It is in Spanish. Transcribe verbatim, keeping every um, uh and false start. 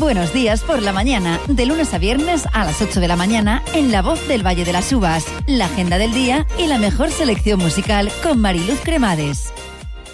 Buenos días por la mañana, de lunes a viernes a las ocho de la mañana en La Voz del Valle de las Uvas, la agenda del día y la mejor selección musical con Mariluz Cremades.